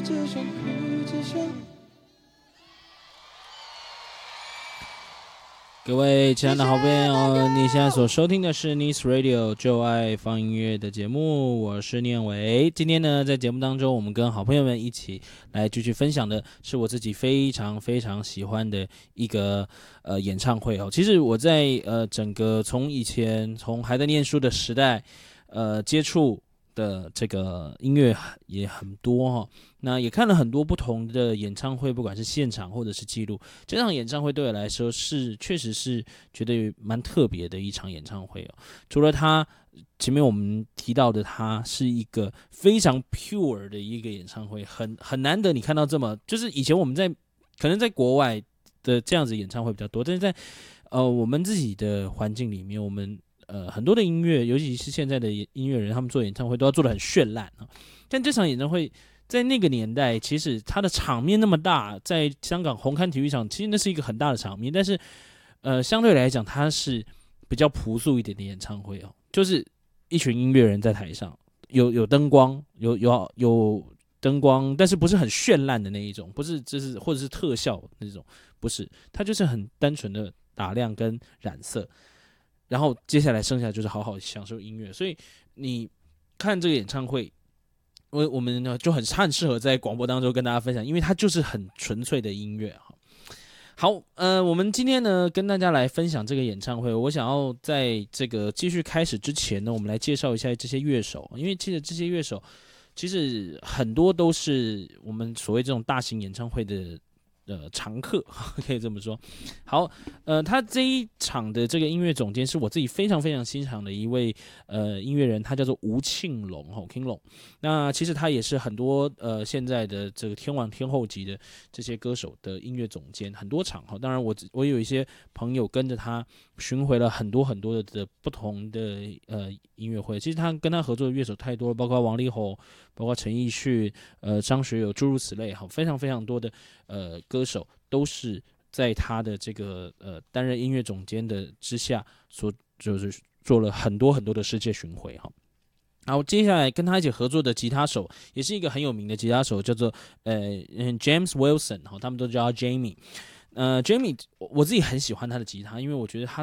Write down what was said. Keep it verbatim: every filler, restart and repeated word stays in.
只想哭，只想。各位亲爱的好朋友，你现在所收听的是 Nice Radio 就爱放音乐的节目，我是念伟。今天呢，在节目当中，我们跟好朋友们一起来继续分享的是我自己非常非常喜欢的一个呃演唱会哦。其实我在呃整个从以前从还在念书的时代，呃接触的这个音乐也很多哈、哦，那也看了很多不同的演唱会，不管是现场或者是记录。这场演唱会对我来说是确实是觉得蛮特别的一场演唱会哦。除了它前面我们提到的，它是一个非常 pure 的一个演唱会，很很难得你看到这么，就是以前我们在可能在国外的这样子演唱会比较多，但是在呃我们自己的环境里面，我们呃，很多的音乐，尤其是现在的音乐人，他们做演唱会都要做得很绚烂啊。但这场演唱会在那个年代，其实它的场面那么大，在香港红磡体育场，其实那是一个很大的场面。但是，呃，相对来讲，它是比较朴素一点的演唱会哦，就是一群音乐人在台上，有有灯光，有有有灯光，但是不是很绚烂的那一种，不是就是或者是特效那种，不是，它就是很单纯的打亮跟染色。然后接下来剩下就是好好享受音乐，所以你看这个演唱会，我我们呢就很很适合在广播当中跟大家分享，因为它就是很纯粹的音乐。好，呃，我们今天呢跟大家来分享这个演唱会，我想要在这个继续开始之前呢，我们来介绍一下这些乐手，因为其实这些乐手其实很多都是我们所谓这种大型演唱会的。呃，常客可以这么说。好，呃，他这一场的这个音乐总监是我自己非常非常欣赏的一位呃音乐人，他叫做吴庆隆哈 ，King Long。那其实他也是很多呃现在的这个天王天后级的这些歌手的音乐总监，很多场哈。当然我我有一些朋友跟着他巡回了很多很多的的不同的呃音乐会，其实他跟他合作的乐手太多了，包括王力宏，包括陈奕迅、呃张学友，诸如此类哈，非常非常多的呃。歌手都是在他的这个呃担任音乐总监的之下，所就是做了很多很多的世界巡回哈。然后接下来跟他一起合作的吉他手，也是一个很有名的吉他手，叫做呃 James Wilson 哈，他们都叫他 Jamie。呃 ，Jamie， 我自己很喜欢他的吉他，因为我觉得他